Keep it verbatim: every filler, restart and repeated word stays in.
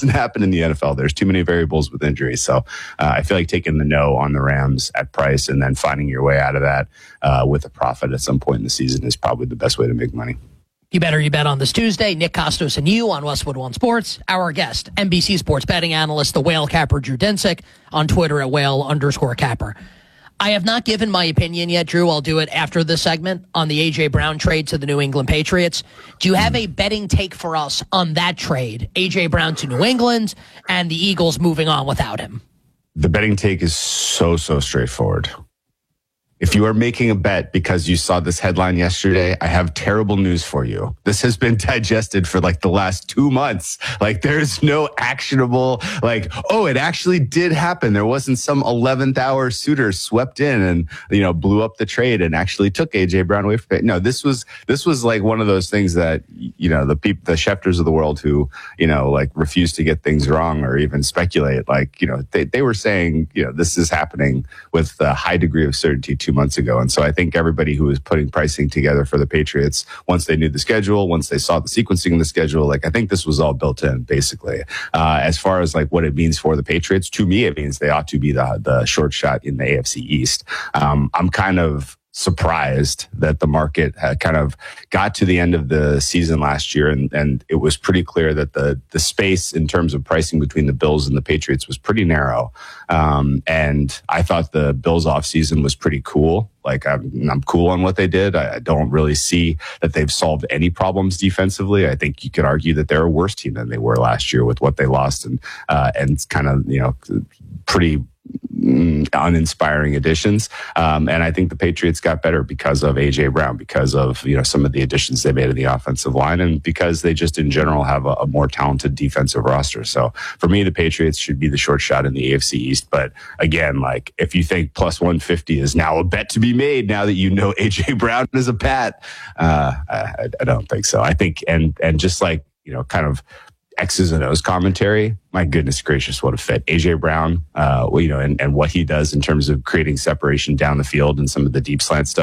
doesn't happen in the N F L. There's too many variables with injuries. So uh, I feel like taking the no on the Rams at price and then finding your way out of that uh, with a profit at some point in the season is probably the best way to make money. You better you bet on this Tuesday. Nick Costos and you on Westwood One Sports. Our guest, N B C Sports betting analyst, the whale capper, Drew Dinsick, on Twitter at whale underscore capper. I have not given my opinion yet, Drew. I'll do it after this segment on the A J. Brown trade to the New England Patriots. Do you have a betting take for us on that trade? A J. Brown to New England and the Eagles moving on without him. The betting take is so, so straightforward. If you are making a bet because you saw this headline yesterday, I have terrible news for you. This has been digested for like the last two months. Like there's no actionable, like, oh, it actually did happen. There wasn't some eleventh hour suitor swept in and, you know, blew up the trade and actually took A J. Brown away from it. No, this was, this was like one of those things that, you know, the people, the Schefters of the world who, you know, like refuse to get things wrong or even speculate, like, you know, they, they were saying, you know, this is happening with a high degree of certainty two months ago. And so I think everybody who was putting pricing together for the Patriots, once they knew the schedule, once they saw the sequencing of the schedule, like I think this was all built in basically. Uh, as far as like what it means for the Patriots, to me, it means they ought to be the, the short shot in the A F C East. Um, I'm kind of surprised that the market had kind of got to the end of the season last year and, and it was pretty clear that the the space in terms of pricing between the Bills and the Patriots was pretty narrow. Um, and I thought the Bills offseason was pretty cool. Like I'm, I'm cool on what they did. I, I don't really see that they've solved any problems defensively. I think you could argue that they're a worse team than they were last year with what they lost and, uh, and kind of, you know, pretty uninspiring additions. Um, and I think the Patriots got better because of A J. Brown, because of, you know, some of the additions they made in the offensive line and because they just in general have a, a more talented defensive roster. So for me, the Patriots should be the short shot in the A F C East. But again, like if you think plus one fifty is now a bet to be made now that you know A J. Brown is a pat, uh, I, I don't think so. I think, and, and just like, you know, kind of X's and O's commentary, my goodness gracious, what a fit. A J. Brown, uh, well, you know, and, and what he does in terms of creating separation down the field and some of the deep slant stuff